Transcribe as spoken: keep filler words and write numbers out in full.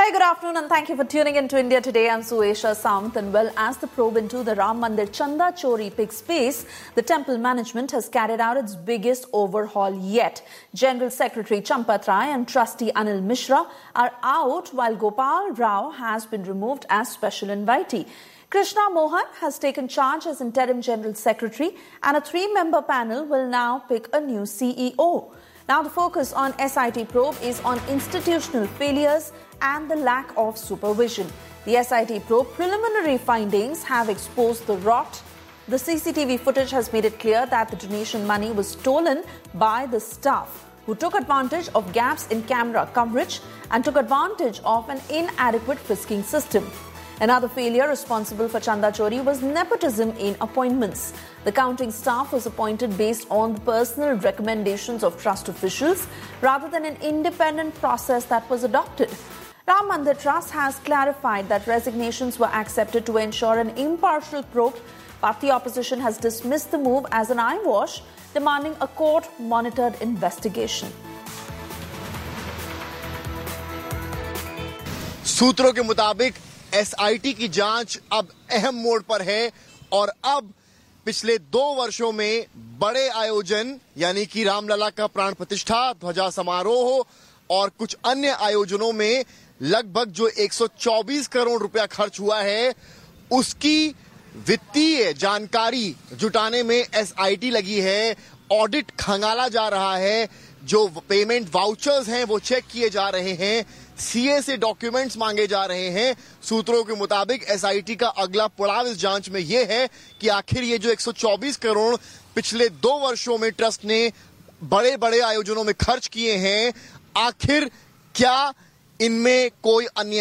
Very good afternoon and thank you for tuning in to India Today. I'm Suesha Samant, and well, as the probe into the Ram Mandir Chanda Chori picks pace, the temple management has carried out its biggest overhaul yet. General Secretary Champat Rai and Trustee Anil Mishra are out, while Gopal Rao has been removed as special invitee. Krishna Mohan has taken charge as interim General Secretary, and a three-member panel will now pick a new C E O. Now the focus on S I T probe is on institutional failures and the lack of supervision. The S I T probe preliminary findings have exposed the rot. The C C T V footage has made it clear that the donation money was stolen by the staff, who took advantage of gaps in camera coverage and took advantage of an inadequate frisking system. Another failure responsible for Chanda Chori was nepotism in appointments. The counting staff was appointed based on the personal recommendations of trust officials rather than an independent process that was adopted. Ram Mandir Trust has clarified that resignations were accepted to ensure an impartial probe, but the opposition has dismissed the move as an eyewash, demanding a court-monitored investigation. सूत्रों के मुताबिक S I T की जांच अब अहम मोड़ पर है और अब पिछले दो वर्षों में बड़े आयोजन यानी कि रामलला का प्राण प्रतिष्ठा, ध्वजा समारोह और कुछ अन्य आयोजनों में लगभग जो एक सौ चौबीस करोड़ रुपया खर्च हुआ है, उसकी वित्तीय जानकारी जुटाने में एस आई टी लगी है। ऑडिट खंगाला जा रहा है, जो पेमेंट वाउचर्स हैं वो चेक किए जा रहे हैं, सी ए से डॉक्यूमेंट्स मांगे जा रहे हैं। सूत्रों के मुताबिक एस आई टी का अगला पड़ाव इस जांच में यह है कि आखिर ये जो एक सौ चौबीस करोड़ पिछले दो वर्षों में ट्रस्ट ने बड़े बड़े आयोजनों में खर्च किए हैं, आखिर क्या इनमें कोई अन्य